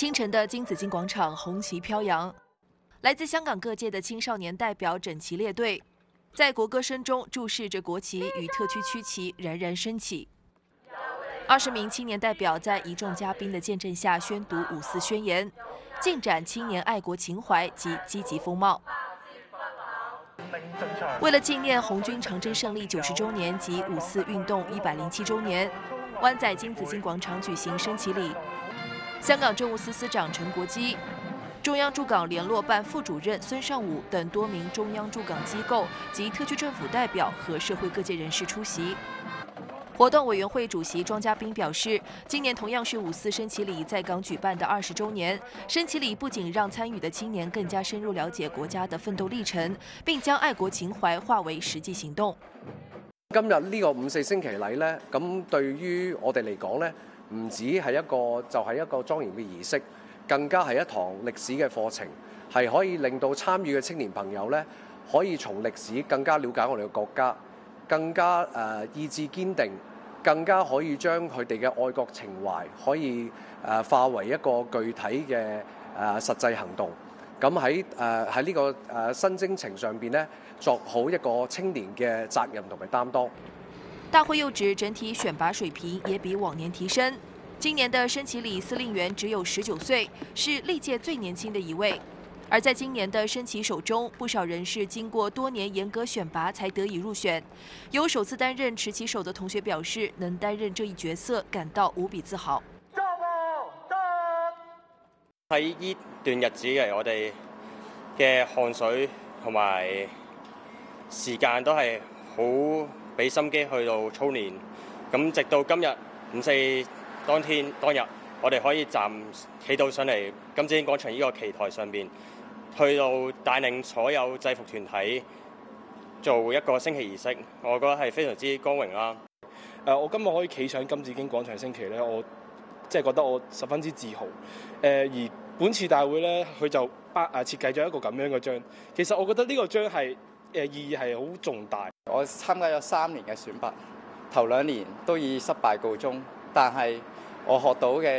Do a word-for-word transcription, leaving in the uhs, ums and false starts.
清晨的金紫荆广场红旗飘扬，来自香港各界的青少年代表整齐列队，在国歌声中注视着国旗与特区区旗冉冉升起。二十名青年代表在一众嘉宾的见证下宣读五四宣言，尽展青年爱国情怀及积极风貌。为了纪念红军长征胜利九十周年及五四运动一百零七周年，湾仔金紫荆广场举行升旗礼。香港政务司司长陈国基、中央驻港联络办副主任孙尚武等多名中央驻港机构及特区政府代表和社会各界人士出席。活动委员会主席庄家彬表示，今年同样是五四升旗礼在港举办的二十周年。升旗礼不仅让参与的青年更加深入了解国家的奋斗历程，并将愛國情懷化為實際行動。 今日呢個五四升旗禮呢，咁對於我哋嚟講呢，唔止係一個就係一個莊嚴嘅儀式，更加係一堂歷史嘅課程，係可以令到參與嘅青年朋友呢，可以從歷史更加了解我哋嘅國家，更加誒意志堅定。更加可以將佢哋嘅愛國情懷可以誒化為一個具體嘅誒實際行動。咁喺誒喺呢個誒新征程上邊呢，作好一個青年嘅責任同埋擔當。 大會又指整體選拔水平也比往年提升。今年的升旗禮司令員只有十九歲，是歷屆最年輕的一位。而在今年的升旗手中，不少人是經過多年嚴格選拔才得以入選。有首次擔任持旗手的同學表示，能擔任這一角色感到無比自豪。 喺呢段日子嚟，我哋嘅汗水同埋時間都係好俾心機去到操練。咁直到今日五四當天當日，我哋可以站起到上嚟金紫荊廣場呢個旗台上邊。去到帶領所有制服團體做一個升旗儀式，我覺得係非常之光榮啦。 誒，我今日可以企上金紫荊廣場升旗咧，我即係覺得我十分之自豪。誒，而本次大會咧，佢就巴誒設計咗一個咁樣嘅章。其實我覺得呢個章係誒意義係好重大。 我參加咗三年嘅選拔，頭兩年都以失敗告終，但係我學到嘅